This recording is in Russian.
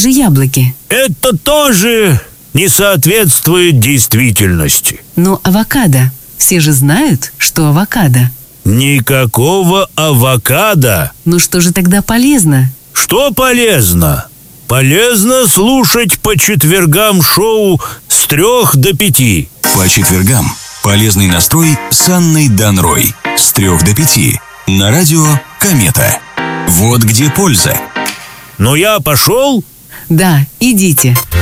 же яблоки. Это тоже не соответствует действительности. Но авокадо. Все же знают, что авокадо. Никакого авокадо. Ну что же тогда полезно? Что полезно? Полезно слушать по четвергам шоу с 3 до 5. По четвергам полезный настрой с Анной Данрой с 3 до 5 на радио «Комета». Вот где польза. Ну я пошел? Да, идите.